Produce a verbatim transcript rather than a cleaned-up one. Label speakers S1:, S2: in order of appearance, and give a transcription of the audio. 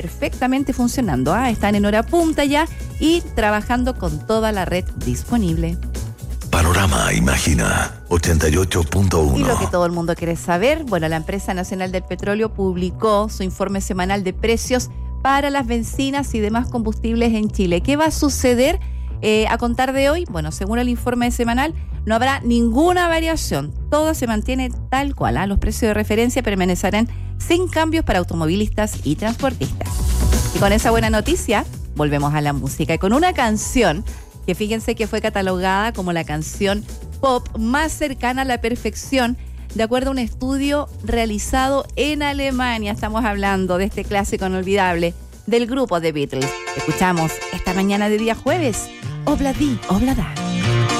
S1: perfectamente funcionando. ¿ah? Están en hora punta ya y trabajando con toda la red disponible.
S2: Panorama Imagina ochenta y ocho punto uno.
S1: Y lo que todo el mundo quiere saber, bueno, la Empresa Nacional del Petróleo publicó su informe semanal de precios para las bencinas y demás combustibles en Chile. ¿Qué va a suceder eh, a contar de hoy? Bueno, según el informe semanal, no habrá ninguna variación. Todo se mantiene tal cual. ¿eh? Los precios de referencia permanecerán sin cambios para automovilistas y transportistas. Y con esa buena noticia, volvemos a la música. Y con una canción que fíjense que fue catalogada como la canción pop más cercana a la perfección, de acuerdo a un estudio realizado en Alemania. Estamos hablando de este clásico inolvidable del grupo The Beatles. Escuchamos esta mañana de día jueves, Obladi Oblada.